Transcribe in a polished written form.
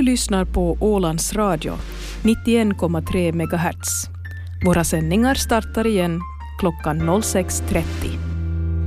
lyssnar på Ålands Radio, 91,3 MHz. Våra sändningar startar igen klockan 06.30.